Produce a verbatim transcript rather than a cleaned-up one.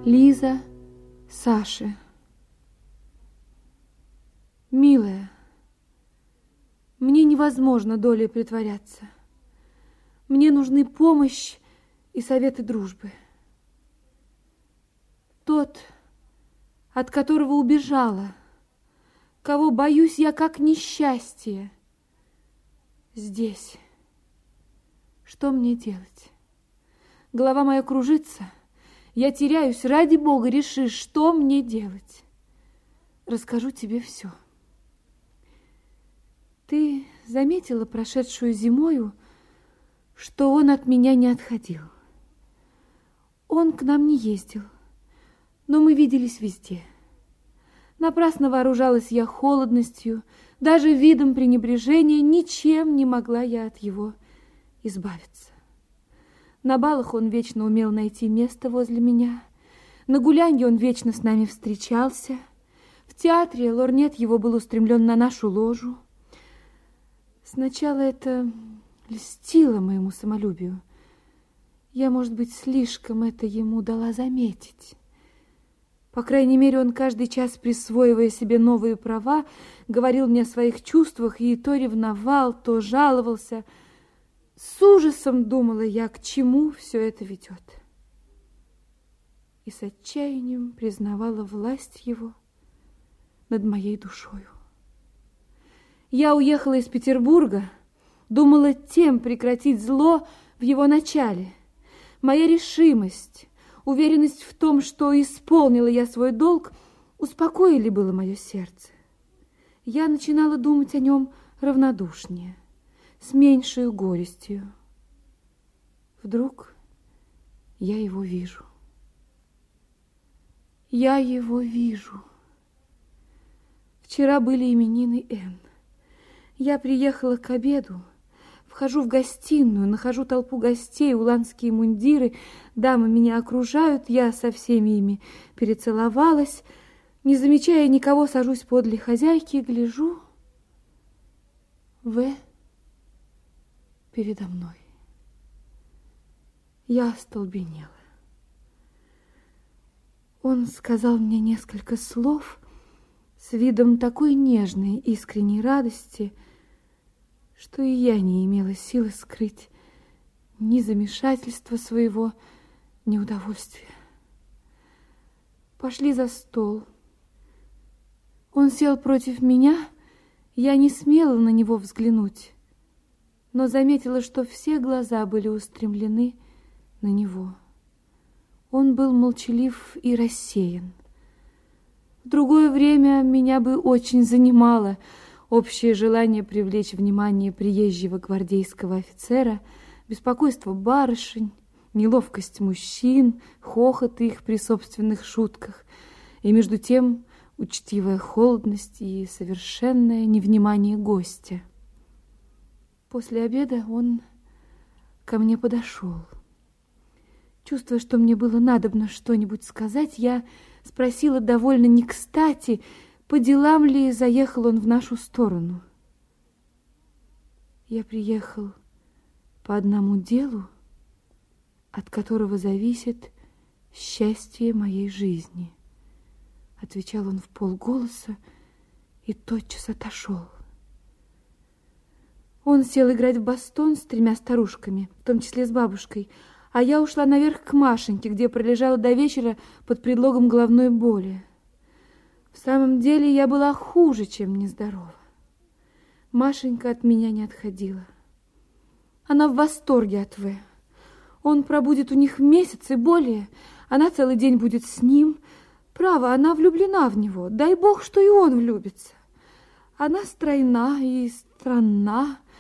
Лиза Саше. Милая, мне невозможно долей притворяться. Мне нужны помощь и советы дружбы. Тот, от которого убежала, кого боюсь я как несчастье, здесь. Что мне делать? Голова моя кружится. Я теряюсь. Ради Бога, реши, что мне делать. Расскажу тебе все. Ты заметила прошедшую зимою, что он от меня не отходил. Он к нам не ездил, но мы виделись везде. Напрасно вооружалась я холодностью, даже видом пренебрежения, ничем не могла я от его избавиться. На балах он вечно умел найти место возле меня, на гулянье он вечно с нами встречался, в театре лорнет его был устремлен на нашу ложу. Сначала это льстило моему самолюбию. Я, может быть, слишком это ему дала заметить. По крайней мере, он каждый час, присвоивая себе новые права, говорил мне о своих чувствах и то ревновал, то жаловался. С ужасом думала я, к чему все это ведет. И с отчаянием признавала власть его над моей душою. Я уехала из Петербурга, думала тем прекратить зло в его начале. Моя решимость, уверенность в том, что исполнила я свой долг, успокоили было мое сердце. Я начинала думать о нем равнодушнее, с меньшей горестью. Вдруг я его вижу. Я его вижу. Вчера были именины Н. Я приехала к обеду, вхожу в гостиную, нахожу толпу гостей, уланские мундиры, дамы меня окружают, я со всеми ими перецеловалась, не замечая никого, сажусь подле хозяйки и гляжу. В. передо мной. Я остолбенела. Он сказал мне несколько слов с видом такой нежной, искренней радости, что и я не имела силы скрыть ни замешательства своего, ни удовольствия. Пошли за стол. Он сел против меня, я не смела на него взглянуть, но заметила, что все глаза были устремлены на него. Он был молчалив и рассеян. В другое время меня бы очень занимало общее желание привлечь внимание приезжего гвардейского офицера, беспокойство барышень, неловкость мужчин, хохот их при собственных шутках, и между тем учтивая холодность и совершенное невнимание гостя. После обеда он ко мне подошел. Чувствуя, что мне было надобно что-нибудь сказать, я спросила довольно не кстати, по делам ли заехал он в нашу сторону. Я приехал по одному делу, от которого зависит счастье моей жизни, отвечал он вполголоса и тотчас отошел. Он сел играть в бастон с тремя старушками, в том числе с бабушкой, а я ушла наверх к Машеньке, где пролежала до вечера под предлогом головной боли. В самом деле я была хуже, чем нездорова. Машенька от меня не отходила. Она в восторге от В. Он пробудет у них месяц и более. Она целый день будет с ним. Право, она влюблена в него. Дай Бог, что и он влюбится. Она стройна и странна.